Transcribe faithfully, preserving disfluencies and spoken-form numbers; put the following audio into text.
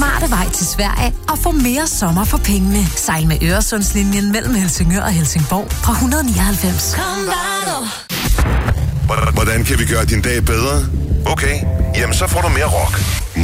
smarte vej til Sverige og få mere sommer for pengene. Sejl med Øresundslinjen mellem Helsingør og Helsingborg fra et hundrede nioghalvfems. Hvordan kan vi gøre din dag bedre? Okay, jamen så får du mere rock.